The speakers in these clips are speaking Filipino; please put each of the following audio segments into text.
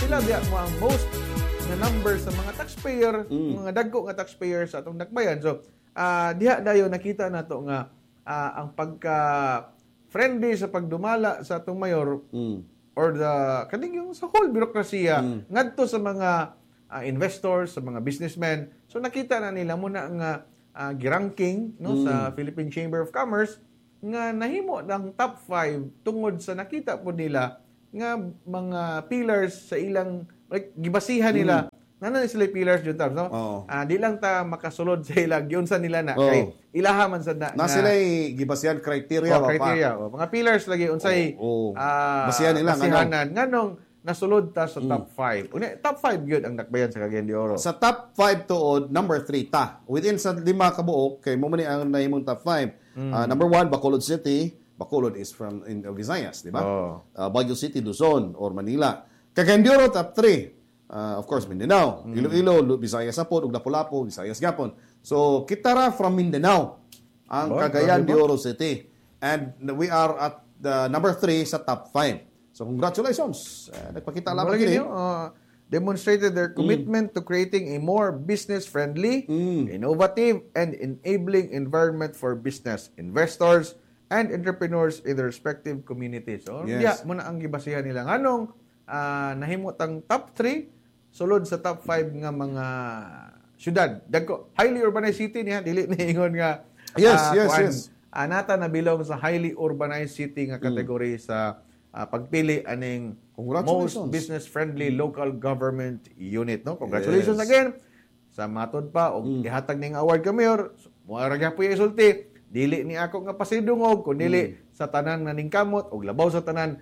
sila diya mo ang most na number sa mga taxpayer, mga dagko nga taxpayer sa atong dakbayan. So, diha dayon nakita nato nga ang pagka friendly sa pagdumala sa atong mayor or the kaning yung sa whole birokrasiya ngadto sa mga investors, sa mga businessmen. So nakita na nila muna nga giranking no sa Philippine Chamber of Commerce nga nahimo ng top 5 tungod sa nakita po nila nga mga pillars sa ilang gibasihan nila nanan sila pillars jud tab no di lang ta makasulod sa ilang giunsa nila na kay ilaha man sad na sila gibasihan criteria mga pillars lagi unsay basihan nila nganong nasulod ta sa top 5 top 5 gyud ang dakbayan sa Cagayan de Oro sa top 5 tuod number 3 ta within sa 5 kabuok kay mo man ang nahimong top 5 number 1 Bacolod City. Bacolod is from in Visayas, di ba? Baguio City, Luzon, or Manila. Cagayan de Oro, top 3. Of course, Mindanao. Iloilo, Visayas Apod, ug Lapu-Lapu, Visayas Gapon. So, kita ra from Mindanao ang Cagayan de Oro City. And we are at the number 3 sa top 5. So, congratulations. Nagpakita lamang kini. Demonstrated their commitment to creating a more business-friendly, innovative, and enabling environment for business, investors, and entrepreneurs in their respective communities. So, muna ang gibasihan nila. Anong nahimot ang top 3, sulod sa top 5 nga mga syudad. Dagko, highly urbanized city niya, dili niingon nga nata na bilong sa highly urbanized city nga kategory sa pagpili aning most business-friendly local government unit. No? Congratulations again. Sa matod pa, o ihatag ning award ka, Mayor, muaragya po yung isulti. Dili ni ako nga pasidungog, kung dili sa tanan nga ningkamot, o labaw sa tanan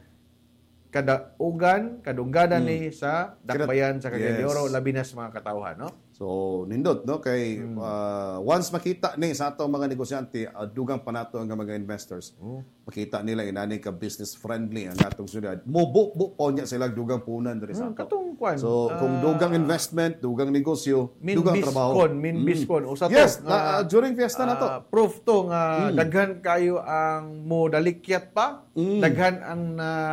kadunggadan ni sa dakbayan sa Cagayan de Oro, labi na sa mga katawhan. No? So, nindot, no? Kay once makita ni sa atong mga negosyante, dugang pa nato ang mga investors, makita nila inani ka business friendly ang atong syudad. Mubo po niya sila dugang punan diri sa ato. So, kung dugang investment, dugang negosyo, dugang trabaho. Biskon. During fiesta na to. Proof to nga daghan kayo ang modalikyat pa, daghan ang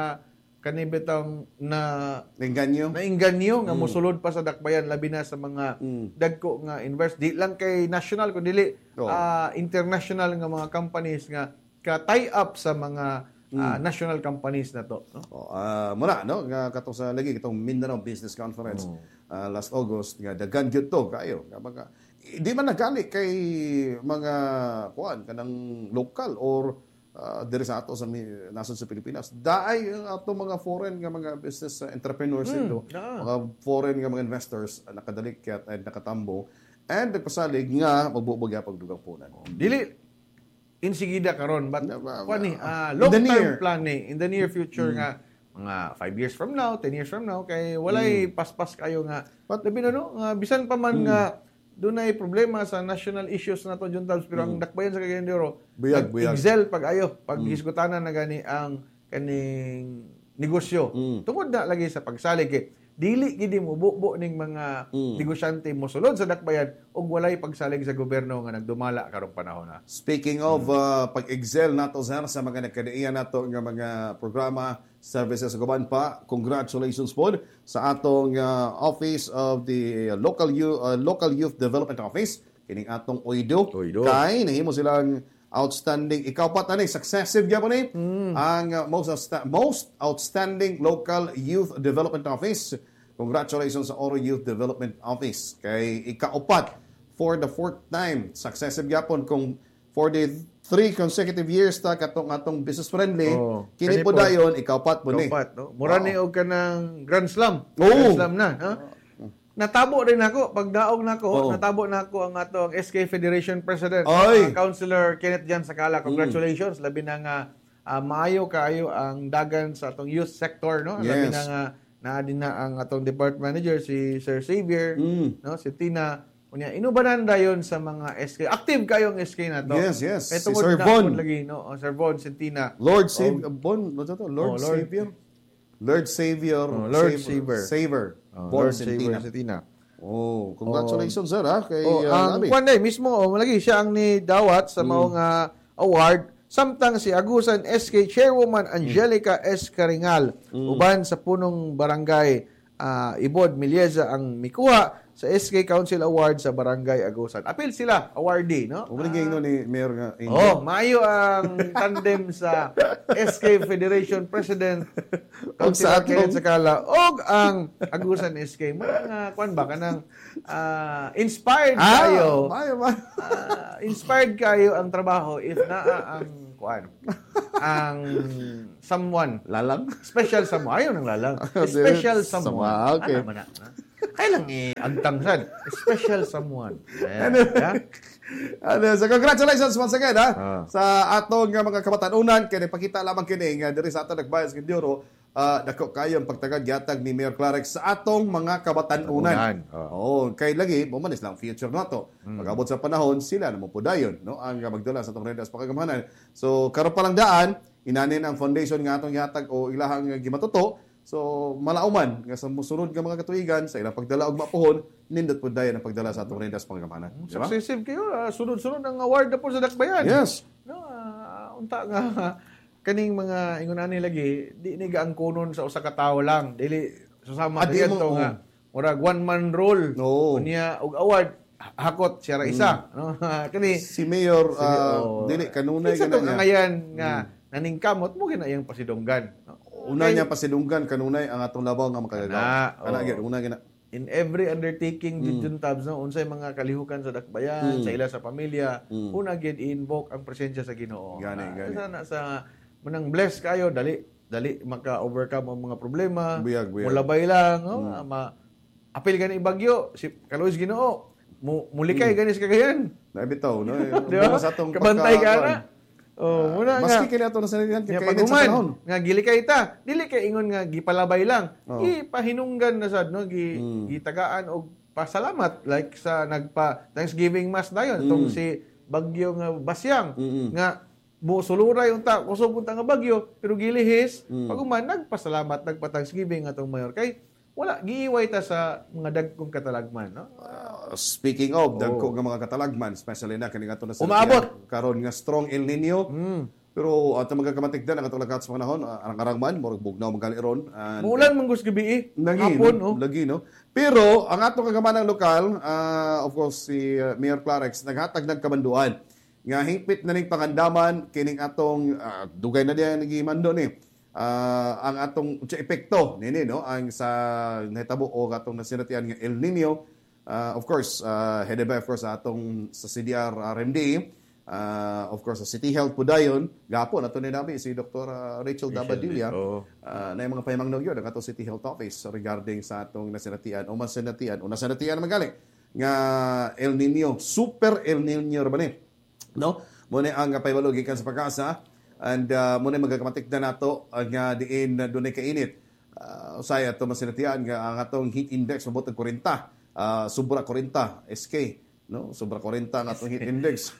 kanibitang nainganyo nga mosulod pa sa dakbayan labi na sa mga dagko nga invest di lang kay national kundi international nga mga companies nga ka-tie up sa mga national companies na to no? Muna no nga katong sa lagi kitong Mindanao Business Conference last August nga daghan gyud to kayo nga di man nagali kay mga kuan kanang local or diri sa ato sa nasod sa Pilipinas daay ang ato mga foreign nga mga business entrepreneurs dito mga foreign nga mga investors nakadalikyat at nakatambo and nagpasalig nga magbubugya pagdugang punan dili insigida karon but long term planning in the near future nga mga 5 years from now 10 years from now kay walay paspas kayo nga labi na no bisan pa man nga dunay problema sa national issues na to Juntabs pero ang dakbayan sa Cagayan de Oro excel pag-ayo pag hisgutanan na gani ang kaning negosyo tungod na lagi sa pagsalig dili gid mo bubo ning mga negosyante mosulod sa dakbayan ug walay pagsalig sa gobyerno nga nagdumala karong panahon na. Speaking of pag-excel nato sa mga nagkadaian nato nga mga programa services guban pa, congratulations po sa atong Office of the Local Youth Development Office kining atong OIDO. Kay nahimo silang outstanding ikaw pa tani successive gyapon ni ang most outstanding local youth development office. Congratulations sa Oro Youth Development Office kay ikaupat for the 4th time successive gyapon kung for the 3 consecutive years ta atong business friendly kini po dayon ikaupat po ni mura ni og kanang Grand Slam Grand Slam na natabo rin ako pagdaog nako natabo nako ang atong SK Federation President Councilor Kenneth Jan Sakala. Congratulations labi na nga maayo kaayo ang dagan sa atong youth sector no labi na nga naadin na ang atong department manager si Sir Xavier no si Tina unya inubanan dayon sa mga SK active kayong SK na to si Sir Von lagi no Sir Von si Tina Lord Savior Lord Savior Lord Sentina. Congratulations sir kay ang kuanday mismo lagi siya ang ni dawat sa maong award samtang si Agusan SK Chairwoman Angelica S. Caringal uban sa punong barangay Ibod Milyeza ang mikuha sa SK Council Award sa Barangay Agusan. Apil sila, awardee, no? Umaligay ni Mayor nga. Maayo ang tandem sa SK Federation President Councilor Kenneth Sakala og ang Agusan SK. Mga kuan ba kanang inspired kayo. Inspired kayo ang trabaho if naa ang kuan. Ang someone. Lalang? Special someone. Ayaw ng lalang. Special someone. Okay. Ano man na? Kailang antang sad. Special someone. So congratulations once again sa atong mga kabatanunan kay pakita lamang kini nga diri sa atong nagbayas kay Dioro dako kayo ang pagtagad yatag ni Mayor Clarex sa atong mga kabatanunan. Kay lagi mo man lang future nato. Pag-abot sa panahon sila na mo pudayon no ang magdala sa atong rendas pakagamanan. So karon pa lang daan inanin ang foundation nga atong yatag o ilahang gimatuto. So, malauman, nga sa musunod nga mga katuigan, sa ilang pagdala og mapuhon, nindot po dayan ang pagdala sa atong rendas pangamanan. Diba? Successive kayo, sunod-sunod ang award na po sa dakbayan. Yes. No, unta nga, kaning mga ingunani lagi, di niga ang kunon sa usa ka tawo lang. Dili, susama sa ito nga, murag one-man role. Unya, og award, hakot siya ra isa. No? Kani, si Mayor, dili, kanunay ka na niya. Ngayon nga, naningkamot mo ginayang pasidonggan. Una niya pasidunggan kanunay ang atong labaw nga makagagaw. Una gina. In every undertaking Jun Tabs no unsay mga kalihukan sa dakbayan, sa ila sa pamilya, una gid i-invoke ang presensya sa Ginoo. Gani. Sana sa manang bless kayo dali maka-overcome ang mga problema. Buyag. Mulabay lang, apil gani bagyo si Kalois Ginoo. Mulikay gani sa Cagayan. Naibitaw no. Diba? Sa atong kabantay ka na. Muna nga. Maski kini ato na sanadihan kay kainit sa panahon. Nga gili kay ta, dili kay ingon nga gipalabay lang. Ipahinunggan na sad no gitagaan og pasalamat like sa nagpa Thanksgiving mass dayon tong si bagyo nga Basyang nga suluray unta kusog unta nga bagyo pero gilihis paguman nagpasalamat nagpa-Thanksgiving atong mayor kay wala giiway ta sa mga dagkong katalagman no. Speaking of dagko nga mga katalagman, especially na kani ato na sa umabot karon nga strong El Nino. Pero ato magkamatikdan ang atong lakat sa panahon, arang-arangman murag bugnaw magaliron. Muulan man gus gabi hapon lagi no. Pero ang atong kagamanang lokal, of course si Mayor Clarex naghatag nagkamanduan nga hingpit na ning pangandaman kining atong dugay na diyan nagimando ni. Ang atong epekto nini no ang sa nahitabo o atong nasinatian nga El Nino. Of course, headed by of course atong sa CDR RMD, of course sa City Health po dayon, gapon ato ni nabi si Dr. Rachel Dabadilla na yung mga pahimangnog yun ang atong City Health Office regarding sa atong nasinatian nasinatian magaling nga El Nino, super El Nino ba ni? No? Muna ang pahibalog gikan sa pag-asa and muna magkakamatik na nato nga diin dunay kainit. Usay ato masinatian nga ang atong heat index mabot og 40. Sobra 40 SK no sobra 40 ang atong heat index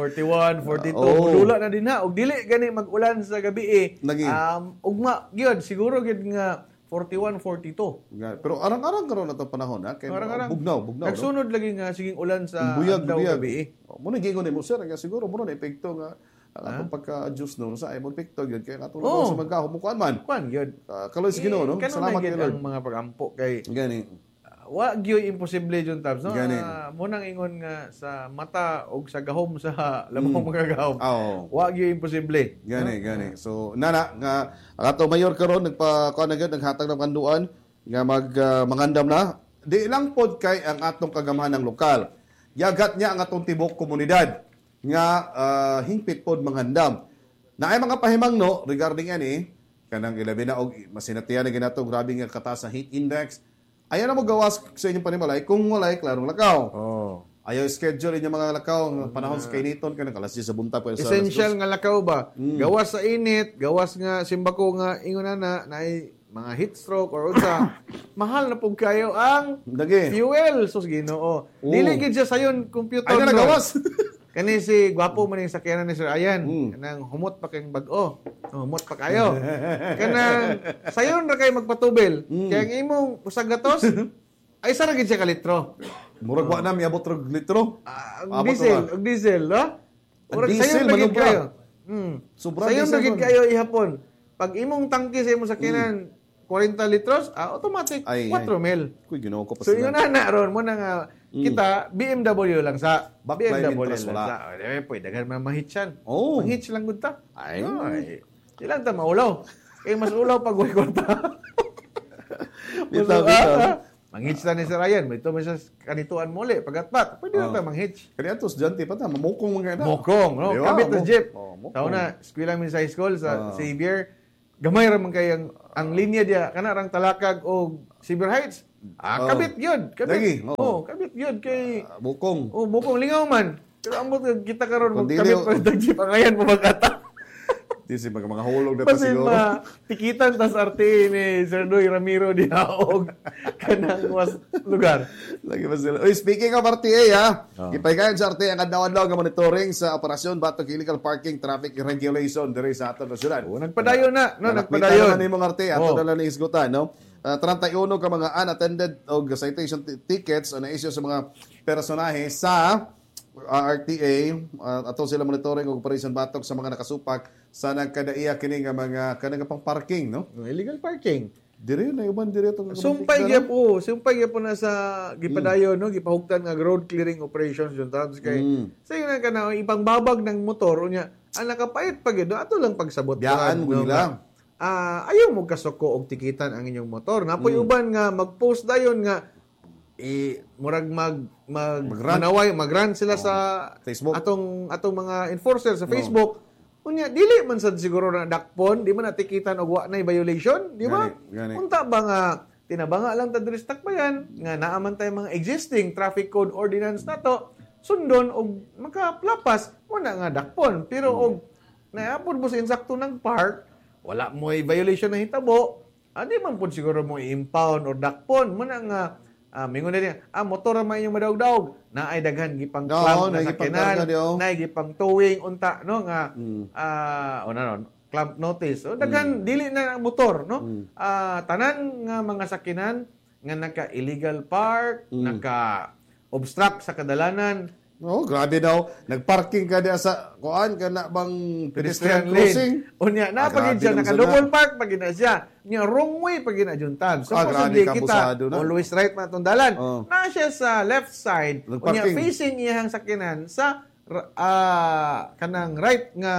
41 42 lula na din ha og dili gani mag-ulan sa gabi ugma gyud siguro gyud nga 41 42 pero arang-arang karon ato panahon kay bugnaw nagsunod lagi nga siging ulan sa buyag gabi mo ni gingon ni mo sir nga siguro mo na epekto nga ang atong pagka-adjust no sa imong epekto gyud kay katulad sa magkahom kuan man gyud kaloy sa Ginoo no salamat kay Lord ang mga pagampo kay gani. Wa gyoy imposible John Tabs no. Mo nang ingon nga sa mata og sa gahom sa lamang mga gahom. Wa gyoy imposible. Gani. So nana nga ato mayor karon nagpa-kuan na gyud naghatag ng kanduan nga mangandam na. Di lang pod kay ang atong kagamahanang lokal. Yagat niya ang atong tibok komunidad nga hingpit pod mangandam. Naay mga pahimangno regarding ani kanang ilabi na og masinatian na ginato grabe nga kataas sa heat index. Ayaw na mo gawas sa inyong panimalay kung walay klarong lakaw. Ayaw schedule inyong mga lakaw panahon sa kainiton kanang alas 10 sa buntag pa essential nga lakaw ba? Gawas sa init, gawas nga simbako nga ingon na mga heat stroke or unsa. Mahal na pug kayo ang fuel sus Ginoo. Dili gid siya sayon computer. Ay na gawas. Kani si gwapo man yung sakyanan ni Sir Ayan. Kanang humot pa kayong bag-o. Humot pa kayo. Kanang sayon ra kayo magpatubil. Kaya ang imong usag gatos ay sa gid siya ka litro. Murag wa na miabot og litro. Og diesel, no? Murag sayon ra gid kayo. Sobra sayon ra gid kayo ihapon. Pag imong tangke sa imong sakyanan 40 litros, automatic, 4 mil. Kuy, ginoo ko pa So, sila. yun na ron mo na nga, kita, BMW lang sa. Backline BMW interest lang wala. sa. Pwede ka naman ma-hitch yan. Oh. Ma-hitch lang gud ta. Ay. Ilang ta maulaw. Kaya mas ulaw pag way kwarta. Bitaw. Mang-hitch na ni si Ryan. Ito man siya kanituan muli. Pagatpat. Pwede lang ta mang-hitch. Kaya ito, estudyante pa ta, mamukong mga na. Mokong, no? Diba? Kabit na jeep. mukong. Sa una, eskwela min sa high school, sa Xavier, gamay raman kay ang linya diya, kanarang Talakag o Xavier Heights. Kabit yun. Lagi, Kabit. Kabit yun kay... Bukong. Bukong lingaw man. Pero ambot kita karon mo Kundi kabit di- pa ito jeep. Ang ayan mo magkata. Di si mga hulog na pa Pasin siguro. tikitan tas arte ni Sir Doy Ramiro dihaog kanang was lugar. Lagi ba sila? Uy, speaking of RTA, ha? Ipaykayan sa RTA ang adlaw-adlaw nga monitoring sa operasyon batong illegal parking traffic regulation diri sa aton nasyudad. Nagpadayon na, no? Nagpadayon. Nagpadayon. Naman yung mga RTA, ato na lang isgutan, no? 31 ka mga unattended o citation tickets o na-issue sa mga personahe sa RTA, ato sila monitoring o operation batok sa mga nakasupak sa nagkadaiya kini nga mga kanang pang parking, no? Illegal parking. Diri na uban diri to. Sumpay gyud po na sa gipadayon no, gipahugtan nga road clearing operations yun tapos kay sa yun ka na ibang babag ng motor unya ang nakapait pa gyud ato lang pagsabot Biyaan mo nila. Ayaw mo kasuko og tikitan ang inyong motor. Napoy uban nga mag-post dayon nga murag mag-run sila sa Facebook. atong mga enforcer sa Facebook. Unya dili man sad siguro na dakpon, di man natikitan og wa nay violation, di ba? Gani. Unta ba nga tinabanga lang ta diri sa Takbayan nga naaman tay mga existing traffic code ordinance nato sundon og makaplapas mo na nga dakpon. Pero og naapod mo sa insakto ng park, wala mo violation na hitabo, di man pud siguro mo i-impound or dakpon mo na nga mingon na niya, motor man yung madawg-dawg na ay daghan gipang clamp na sakyanan, na gipang towing unta no nga clamp notice. O daghan dili na ang motor no. Tanan nga mga sakyanan nga naka illegal park, naka obstruct sa kadalanan. Oh, grabe daw. Nagparking ka diya sa kuan ka na bang pedestrian Pedestrian crossing. lane. Unya na pagid siya grabe naka naman double park pagid na siya. Nya wrong way pagid na juntan. So grabe possibly ka, kita busado na. always right man tong dalan. Na siya sa left side. Unya Nagparking. facing iyang sakyanan sa kanang right nga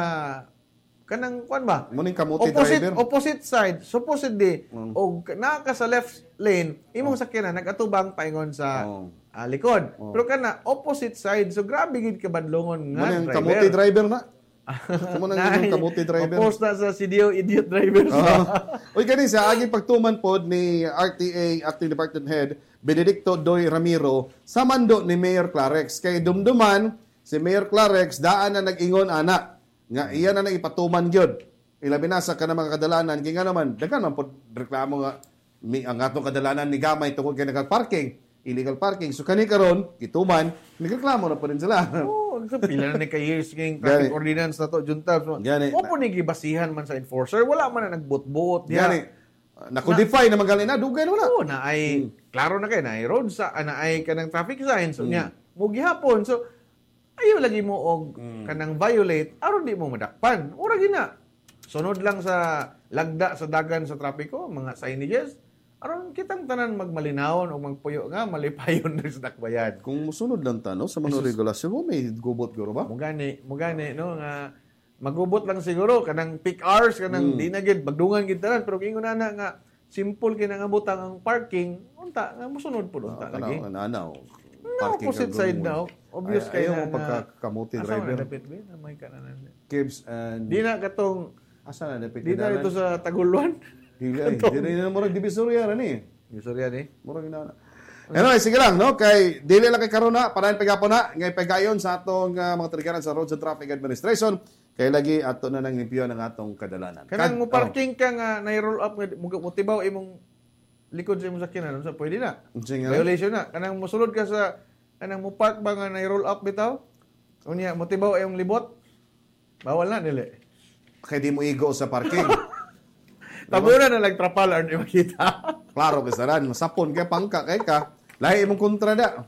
kanang kuan ba? Muning kamuti driver. Opposite side. Supposedly og naa ka sa left lane imong sakyanan nagatubang paingon sa likod. Pero kana opposite side. So grabe gid kabadlongon nga Muning driver. kamuti driver na. Sumo nang yung kamuti driver. Post na sa CDO idiot driver. Uy, kani sa aging pagtuman pod ni RTA Acting Department Head Benedicto Doy Ramiro sa mando ni Mayor Clarex. Kay dumduman si Mayor Clarex daan na nag-ingon ana nga iya na ipatuman gyud. Ilabi na sa kanang mga kadalanan kay nga naman daghan man pod reklamo nga ang atong kadalanan ni gamay tungod kay nagparking, illegal parking. So kani karon gituman nagreklamo na po rin sila. So, pila na ni kay years king traffic ordinance na to junta. So, Gani. mo po ni gibasihan man sa enforcer, wala man na nagbut-buot diha. Gani. Nakodify na magaling na dugay na wala. Oo, na ay klaro na kay na ay road sa na ay kanang traffic signs unya mo gihapon. So ayaw lagi mo og kanang violate aron di mo madakpan. Ura gina. Sunod lang sa lagda sa dagan sa trapiko, mga signages. Aron kitang tanan magmalinawon o magpuyo nga malipayon rin sa Dakbayan. Kung musunod lang ta no sa mga regulasyon mo may gubot guro ba? Mugani no nga magubot lang siguro kanang peak hours kanang di na gid bagdungan gid tanan pero kingon na nga simple kay nga butang ang parking unta nga mosunod pud unta lagi. Nanaw. No, opposite side now. Obvious kay ayaw na mo pagka-kamuti driver. Dapit ba na may kananan. Gibbs and Di na katong asa na dapit di na ito sa Taguluan. Dili na murag divisoria ra ni. Yusorya ni. Murag ina. Anyway, sige lang no kay dili lang kay karuna padayon pagapon na ngay pagayon sa atong mga trigaran sa Roads and Traffic Administration kay lagi ato na nang limpyo ng atong kadalanan. Kanang mo parking ka nga na-roll up nga motibaw imong likod sa imong sakyanan sa pwede na. Violation na. Kanang mosulod ka sa kanang mo park ba nga na-roll up bitaw? Unya motibaw imong libot? Bawal na dili. Kay di mo igo sa parking. Tabunan na lang trapalar di makita. Klaro kasaran, masapon kay pangka kay ka. Lahi imong kontra da.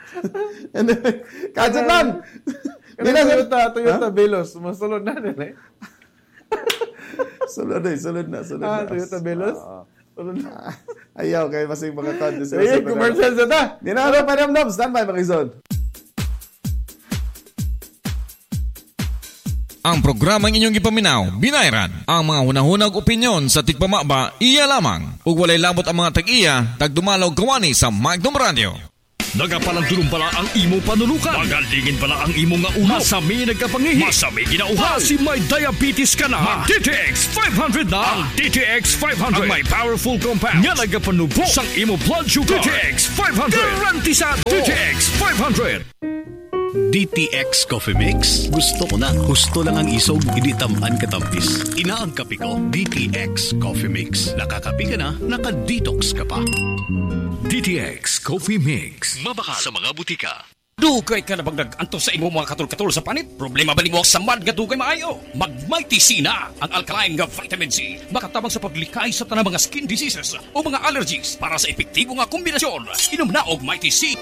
Kadyan lang. Kanang Toyota Veloz, masulod na dili. Sulod na. Toyota Veloz. Ayaw, kay masing mga contest. Sige, commercial sa ta. Dinaro pa rin, stand by, Makizon. Ang programang inyong ipaminaw, binayran. Ang mga hunahunag opinyon sa tigpamaba, iya lamang. Ug walay labot ang mga tag-iya, tagdumalaw kawani sa Magnum Radio. Nagapalang pala ang imo panulukan. Magalingin pala ang imo nga ulo. Masami nagkapangihi. Masami ginauhaw. Si may diabetes ka na. DTX 500 na. Ang DTX 500. Ang may powerful compound. Nga nagapanubok sang imo blood sugar. DTX 500. Garantisado. DTX 500. DTX Coffee Mix. Gusto ko na. Gusto lang ang isog, hindi tamaan katampis. Inaang kape ko, DTX Coffee Mix. Nakakape ka na, nakadetox ka pa. DTX Coffee Mix. Mabaka sa mga butika. Dugay ka na bang nag-anto sa imo mga katol-katol sa panit? Problema ba nimo sa mad nga dugay maayo? Mag-Mighty C na ang alkaline nga vitamin C. Makatabang sa paglikay sa tanang mga skin diseases o mga allergies para sa epektibo nga kombinasyon. Inom na og Mighty C.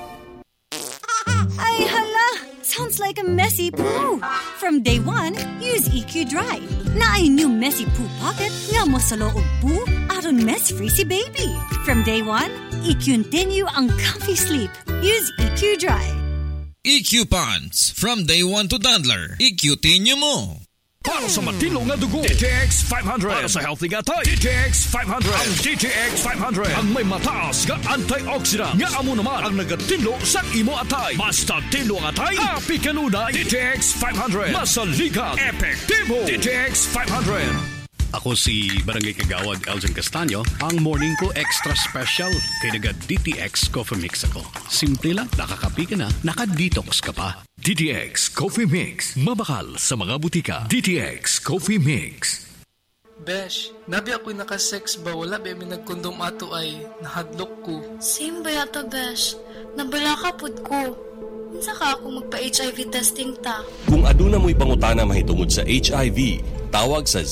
Ay, hala! Sounds like a messy poo. From day one, use EQ Dry. Na ay new messy poo pocket nga mo sa loob poo aron mess-free si baby. From day one, i-continue ang comfy sleep. Use EQ Dry. EQ Pants. From day one to toddler. EQ-tinyo mo. Para sa matino nga dugo, DTX 500. Para sa healthy nga tay, DTX 500. Ang DTX 500 ang may mataas nga antioxidant nga amo naman ang nagatinlo sa imo atay. Basta tinlo ang atay, happy kanunay. DTX 500. Masaligan, epektibo. DTX 500. Ako si Barangay Kagawad Elgin Castaño. Ang morning ko extra special kay naga DTX Coffee Mix ako. Simple lang, nakakapi ka na, nakadetox ka pa. DTX Coffee Mix. Mabakal sa mga butika. DTX Coffee Mix. Besh, nabi ako'y nakasex ba? Wala ba may nagkondom ato ay nahadlok ko. Same ba yata, Besh? Nabala ka pud ko. Minsa ka ako magpa-HIV testing ta. Kung aduna mo'y pangutana mahitungod sa HIV, tawag sa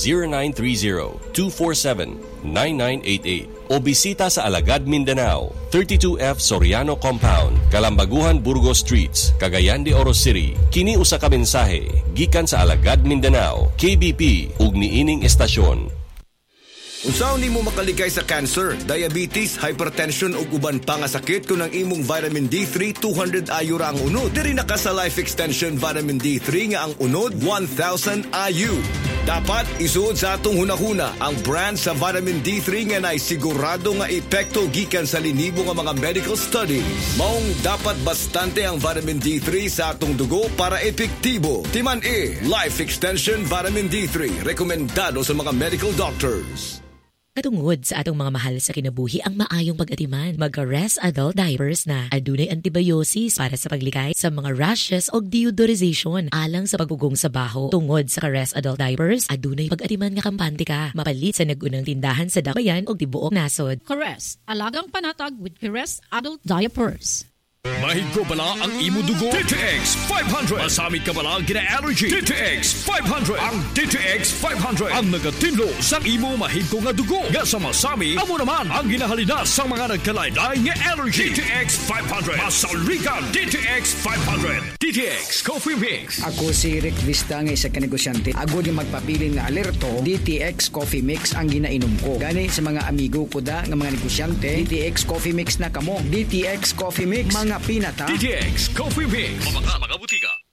0930-247-9988 o bisita sa Alagad, Mindanao, 32F Soriano Compound, Kalambaguhan, Burgos Streets, Cagayan de Oro City. Kini usa ka mensahe gikan sa Alagad, Mindanao, KBP ug niining estasyon. Unsaon nimo makaligay sa cancer, diabetes, hypertension ug uban pa nga sakit kung ang imong vitamin D3 200 IU ra ang unod. Diri na ka sa Life Extension Vitamin D3 nga ang unod 1000 IU. Dapat isuod sa atong hunahuna ang brand sa vitamin D3 nga naisigurado nga epekto gikan sa linibo nga mga medical studies. Maong dapat bastante ang vitamin D3 sa atong dugo para epektibo. Timan Life Extension Vitamin D3 rekomendado sa mga medical doctors. Katungod sa atong mga mahal sa kinabuhi ang maayong pag-atiman, mag-Rest Adult Diapers na. Adunay antibiosis para sa paglikay sa mga rashes o deodorization alang sa pagugong sa baho. Tungod sa Rest Adult Diapers, adunay pag-atiman nga kampante ka. Mapalit sa nagunang tindahan sa Dakbayan o tibuok nasod. Caress, alagang panatag with Rest Adult Diapers. Mahigo bala ang imo dugo? DTX 500. Masamit ka bala ang gina-allergy? DTX 500. Ang DTX 500 ang nagatinlo sa imo mahigo nga dugo. Nga sa masami, amo naman ang ginahalina sa mga nagkalaylay nga allergy. DTX 500. Masaligan DTX 500. DTX Coffee Mix. Ako si Rick Vista nga isa ka negosyante. Agod yung magpapili nga alerto, DTX Coffee Mix ang ginainom ko. Gani sa mga amigo ko da nga mga negosyante, DTX Coffee Mix na kamo. DTX Coffee Mix, mga pinata. DTX Coffee Mix. Mga butika.